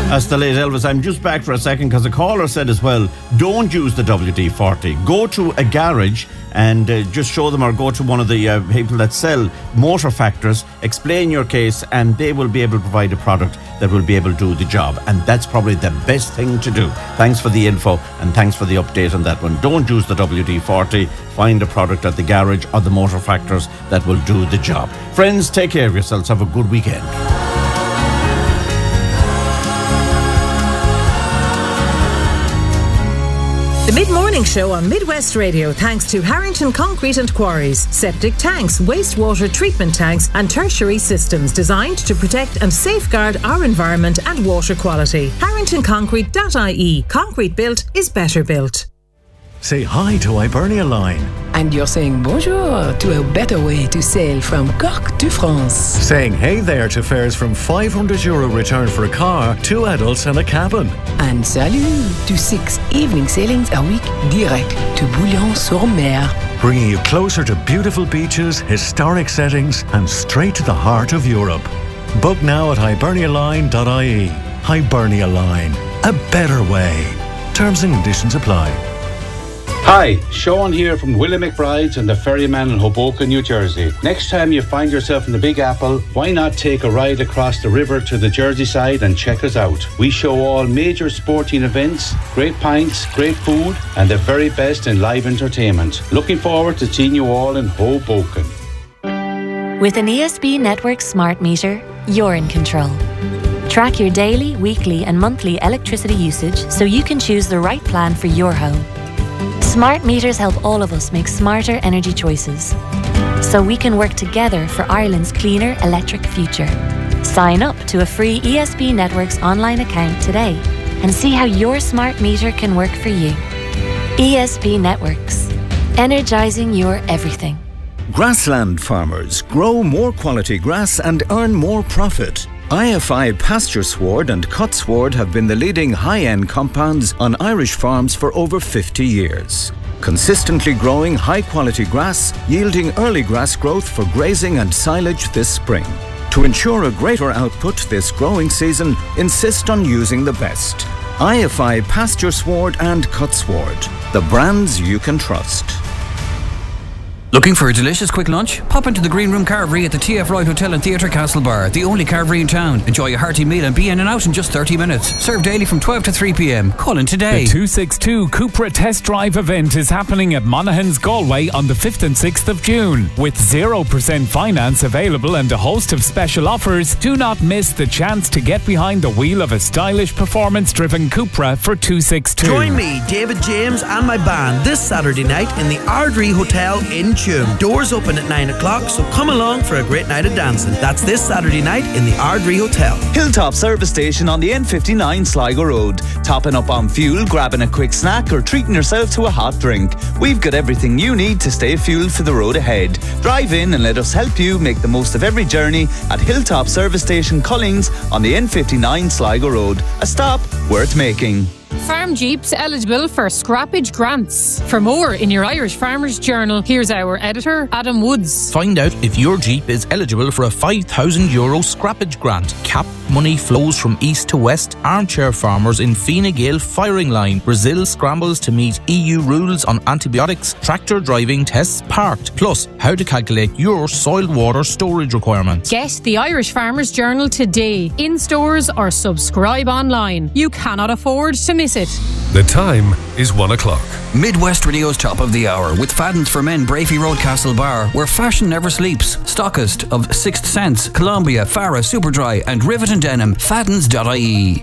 That's the late Elvis. I'm just back for a second because a caller said as well, don't use the WD-40. Go to a garage and just show them, or go to one of the people that sell motor factors, explain your case, and they will be able to provide a product that will be able to do the job. And that's probably the best thing to do. Thanks for the info and thanks for the update on that one. Don't use the WD-40. Find a product at the garage or the motor factors that will do the job. Friends, take care of yourselves. Have a good weekend. The Mid-Morning Show on Midwest Radio, thanks to Harrington Concrete and Quarries. Septic tanks, wastewater treatment tanks and tertiary systems designed to protect and safeguard our environment and water quality. HarringtonConcrete.ie. Concrete built is better built. Say hi to Hibernia Line. And you're saying bonjour to a better way to sail from Cork to France. Saying hey there to fares from €500 return for a car, 2 adults and a cabin. And salut to 6 evening sailings a week direct to Bouillon-sur-Mer. Bringing you closer to beautiful beaches, historic settings and straight to the heart of Europe. Book now at hibernialine.ie. Hibernia Line. A better way. Terms and conditions apply. Hi, Sean here from Willie McBride's and the Ferryman in Hoboken, New Jersey. Next time you find yourself in the Big Apple, why not take a ride across the river to the Jersey side and check us out? We show all major sporting events, great pints, great food, and the very best in live entertainment. Looking forward to seeing you all in Hoboken. With an ESB Network smart meter, you're in control. Track your daily, weekly and monthly electricity usage so you can choose the right plan for your home. Smart meters help all of us make smarter energy choices, so we can work together for Ireland's cleaner electric future. Sign up to a free ESB Networks online account today and see how your smart meter can work for you. ESB Networks, energising your everything. Grassland farmers grow more quality grass and earn more profit. IFI Pasture Sward and Cut Sward have been the leading high-end compounds on Irish farms for over 50 years. Consistently growing high-quality grass, yielding early grass growth for grazing and silage this spring. To ensure a greater output this growing season, insist on using the best. IFI Pasture Sward and Cut Sward, the brands you can trust. Looking for a delicious quick lunch? Pop into the Green Room Carvery at the TF Royal Hotel and Theatre Castlebar, the only carvery in town. Enjoy a hearty meal and be in and out in just 30 minutes. Served daily from 12 to 3 p.m. Call in today. The 262 Cupra Test Drive event is happening at Monaghan's Galway on the 5th and 6th of June. With 0% finance available and a host of special offers, do not miss the chance to get behind the wheel of a stylish, performance-driven Cupra for 262. Join me, David James, and my band this Saturday night in the Ardrey Hotel in Tuam. Doors open at 9 o'clock, so come along for a great night of dancing. That's this Saturday night in the Ardrey Hotel. Hilltop Service Station on the N59 Sligo Road. Topping up on fuel, grabbing a quick snack or treating yourself to a hot drink. We've got everything you need to stay fueled for the road ahead. Drive in and let us help you make the most of every journey at Hilltop Service Station Collings on the N59 Sligo Road. A stop worth making. Farm Jeeps eligible for scrappage grants. For more in your Irish Farmers Journal, here's our editor, Adam Woods. Find out if your Jeep is eligible for a €5,000 scrappage grant. Cap money flows from east to west. Armchair farmers in Fine Gael firing line. Brazil scrambles to meet EU rules on antibiotics. Tractor driving tests parked. Plus, how to calculate your soil water storage requirements. Get the Irish Farmers Journal today, in stores or subscribe online. You cannot afford to miss it. The time is 1 o'clock. Midwest Radio's Top of the Hour with Fadden's for Men, Brafey Road, Castlebar, where fashion never sleeps. Stockist of Sixth Sense, Columbia, Farah, Superdry and Rivet and Denim. Faddens.ie.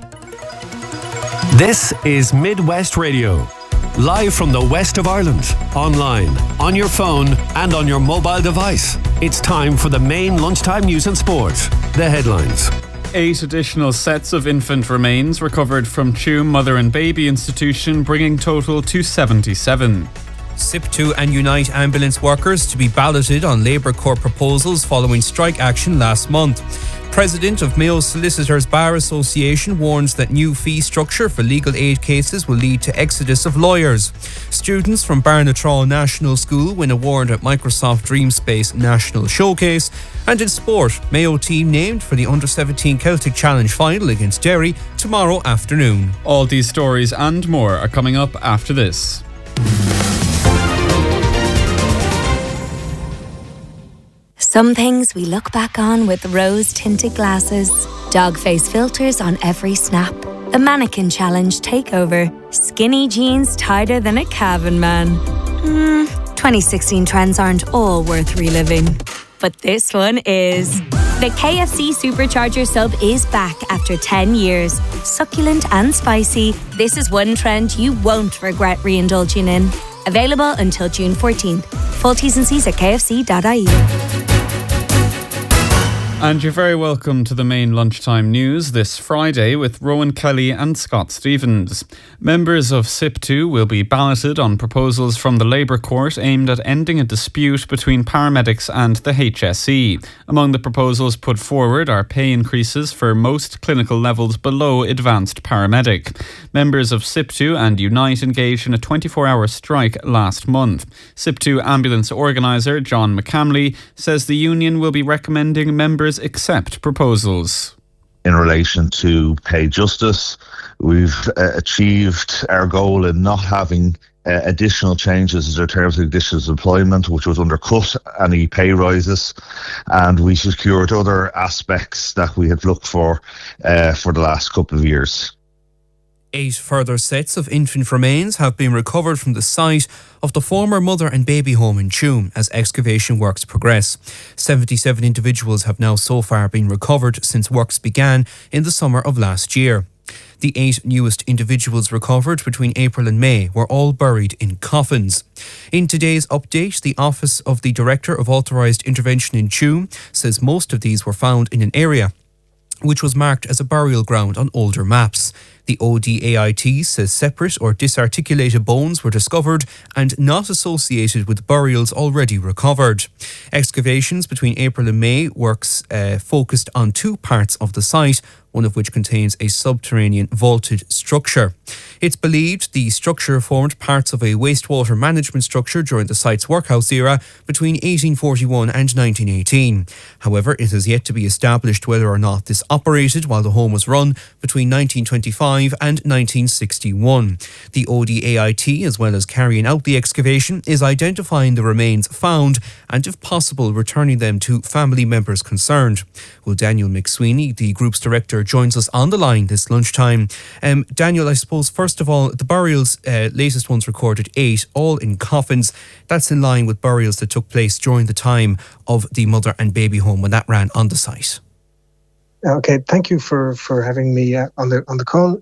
This is Midwest Radio. Live from the west of Ireland. Online, on your phone and on your mobile device. It's time for the main lunchtime news and sport. The headlines. 8 additional sets of infant remains recovered from Tuam Mother and Baby Institution, bringing total to 77. SIP2 and Unite ambulance workers to be balloted on Labour Court proposals following strike action last month. President of Mayo Solicitors Bar Association warns that new fee structure for legal aid cases will lead to exodus of lawyers. Students from Barnatraw National School win award at Microsoft Dreamspace National Showcase. And in sport, Mayo team named for the Under-17 Celtic Challenge final against Derry tomorrow afternoon. All these stories and more are coming up after this. Some things we look back on with rose-tinted glasses. Dog face filters on every snap. The mannequin challenge takeover. Skinny jeans tighter than a Cavan man. 2016 trends aren't all worth reliving. But this one is. The KFC Supercharger sub is back after 10 years. Succulent and spicy, this is one trend you won't regret re-indulging in. Available until June 14th. Full T's and C's at kfc.ie. And you're very welcome to the main lunchtime news this Friday with Rowan Kelly and Scott Stevens. Members of SIP2 will be balloted on proposals from the Labour Court aimed at ending a dispute between paramedics and the HSE. Among the proposals put forward are pay increases for most clinical levels below advanced paramedic. Members of SIP2 and Unite engaged in a 24-hour strike last month. SIP2 ambulance organiser John McCamley says the union will be recommending members accept proposals. In relation to pay justice, we've achieved our goal in not having additional changes in terms of conditions of employment, which would undercut any pay rises, and we secured other aspects that we had looked for the last couple of years. 8 further sets of infant remains have been recovered from the site of the former mother and baby home in Tuam as excavation works progress. 77 individuals have now so far been recovered since works began in the summer of last year. The 8 newest individuals recovered between April and May were all buried in coffins. In today's update, the Office of the Director of Authorised Intervention in Tuam says most of these were found in an area which was marked as a burial ground on older maps. The ODAIT says separate or disarticulated bones were discovered and not associated with burials already recovered. Excavations between April and May works focused on 2 parts of the site, one of which contains a subterranean vaulted structure. It's believed the structure formed parts of a wastewater management structure during the site's workhouse era between 1841 and 1918. However, it has yet to be established whether or not this operated while the home was run between 1925 and 1961. The ODAIT, as well as carrying out the excavation, is identifying the remains found and, if possible, returning them to family members concerned. Well, Daniel McSweeney, the group's director, joins us on the line this lunchtime. Daniel, I suppose, first of all, the burials, latest ones recorded 8, all in coffins. That's in line with burials that took place during the time of the mother and baby home when that ran on the site. Okay, thank you for having me on the call.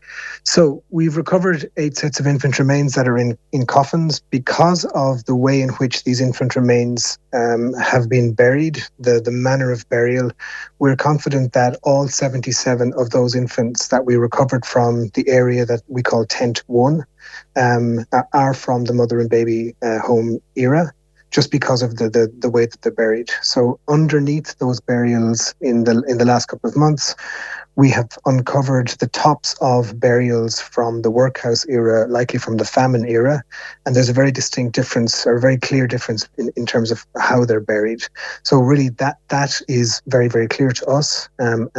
So we've recovered 8 sets of infant remains that are in coffins. Because of the way in which these infant remains have been buried, the manner of burial, we're confident that all 77 of those infants that we recovered from the area that we call Tent 1 are from the mother and baby home era, just because of the way that they're buried. So underneath those burials in the last couple of months, we have uncovered the tops of burials from the workhouse era, likely from the famine era. And there's a very distinct difference, or a very clear difference in terms of how they're buried. So really that is very, very clear to us. And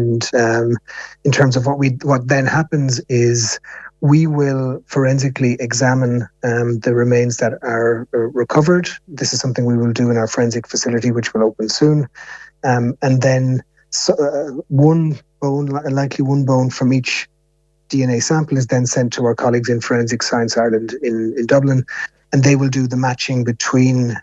in terms of what then happens is we will forensically examine the remains that are recovered. This is something we will do in our forensic facility, which will open soon. And then one bone, likely one bone from each DNA sample, is then sent to our colleagues in Forensic Science Ireland in Dublin, and they will do the matching between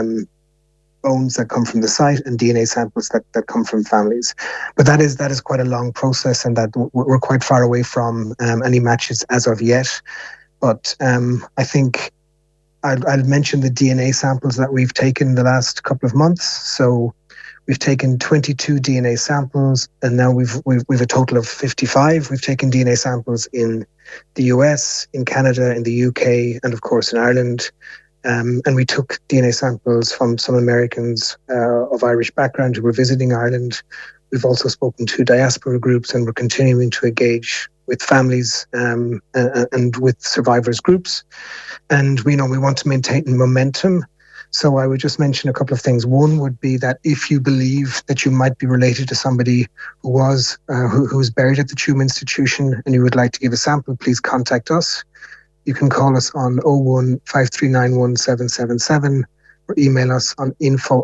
bones that come from the site and DNA samples that come from families. But that is quite a long process, and that we're quite far away from any matches as of yet. But I think I'll mention the DNA samples that we've taken the last couple of months. So we've taken 22 DNA samples, and now we've a total of 55. We've taken DNA samples in the US, in Canada, in the UK, and of course in Ireland. And we took DNA samples from some Americans of Irish background who were visiting Ireland. We've also spoken to diaspora groups, and we're continuing to engage with families and with survivors groups. And we want to maintain momentum. So I would just mention a couple of things. One would be that if you believe that you might be related to somebody who was buried at the Tuam Institution and you would like to give a sample, please contact us. You can call us on 01 5391 777 or email us on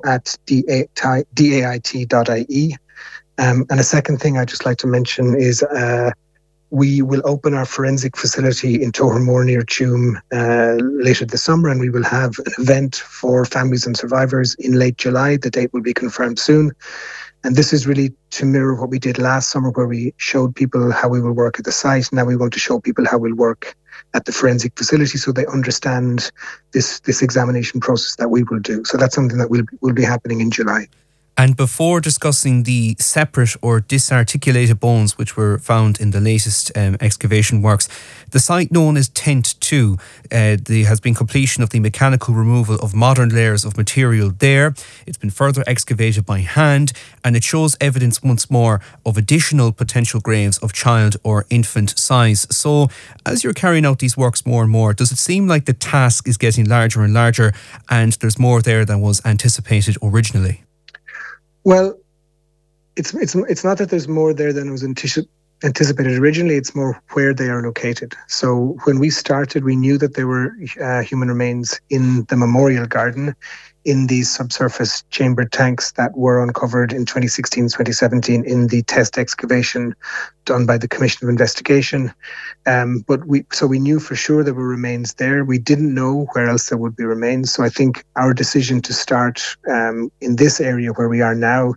info@dait.ie. And a second thing I'd just like to mention is we will open our forensic facility in Tohermore near Tuam later this summer, and we will have an event for families and survivors in late July. The date will be confirmed soon. And this is really to mirror what we did last summer, where we showed people how we will work at the site. Now we want to show people how we'll work at the forensic facility so they understand this examination process that we will do. So that's something that will be happening in July. And before discussing the separate or disarticulated bones which were found in the latest excavation works, the site known as Tent 2, there has been completion of the mechanical removal of modern layers of material there. It's been further excavated by hand, and it shows evidence once more of additional potential graves of child or infant size. So as you're carrying out these works more and more, does it seem like the task is getting larger and larger and there's more there than was anticipated originally? Well, it's not that there's more there than was anticipated originally. It's more where they are located. So when we started, we knew that there were human remains in the memorial garden, in these subsurface chambered tanks that were uncovered in 2016, 2017 in the test excavation done by the Commission of Investigation. But we knew for sure there were remains there. We didn't know where else there would be remains. So I think our decision to start in this area where we are now,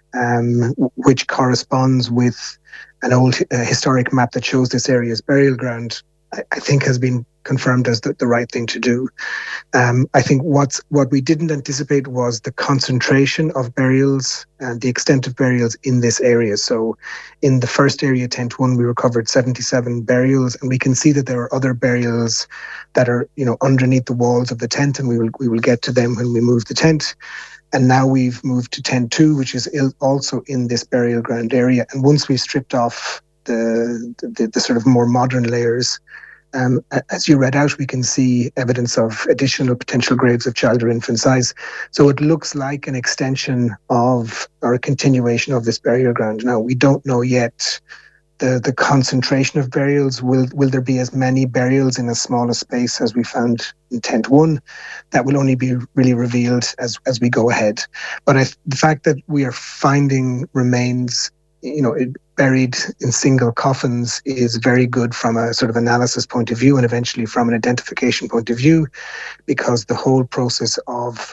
which corresponds with an old historic map that shows this area's burial ground, I think has been confirmed as the right thing to do. I think what we didn't anticipate was the concentration of burials and the extent of burials in this area. So in the first area, Tent 1, we recovered 77 burials, and we can see that there are other burials that are underneath the walls of the tent, and we will get to them when we move the tent. And now we've moved to Tent 2, which is also in this burial ground area. And once we've stripped off the sort of more modern layers, as you read out, we can see evidence of additional potential graves of child or infant size. So it looks like an extension of, or a continuation of, this burial ground. Now, we don't know yet the concentration of burials. Will there be as many burials in as small a space as we found in Tent 1? That will only be really revealed as we go ahead. But the fact that we are finding remains buried in single coffins is very good from a sort of analysis point of view, and eventually from an identification point of view, because the whole process of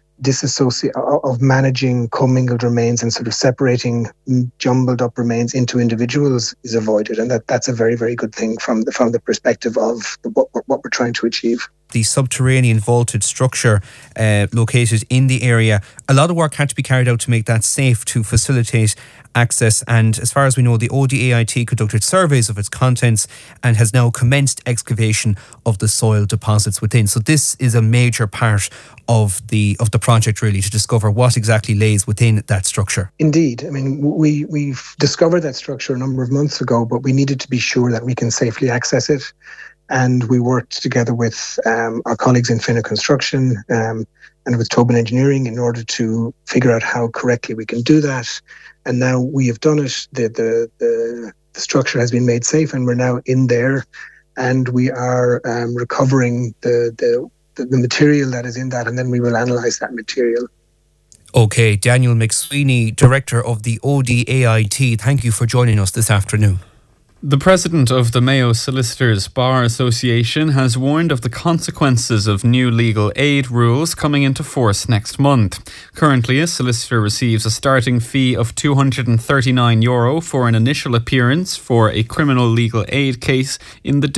managing commingled remains and sort of separating jumbled up remains into individuals is avoided, and that's a very, very good thing from the perspective of what we're trying to achieve. The subterranean vaulted structure located in the area, a lot of work had to be carried out to make that safe to facilitate access, and as far as we know, the ODAIT conducted surveys of its contents and has now commenced excavation of the soil deposits within. So this is a major part of the project, really, to discover what exactly lays within that structure. Indeed. I mean, we've discovered that structure a number of months ago, but we needed to be sure that we can safely access it. And we worked together with our colleagues in Finna Construction and with Tobin Engineering in order to figure out how correctly we can do that. And now we have done it. The structure has been made safe, and we're now in there, and we are recovering the material that is in that, and then we will analyse that material. Okay, Daniel McSweeney, Director of the ODAIT, thank you for joining us this afternoon. The president of the Mayo Solicitors Bar Association has warned of the consequences of new legal aid rules coming into force next month. Currently, a solicitor receives a starting fee of €239 for an initial appearance for a criminal legal aid case in the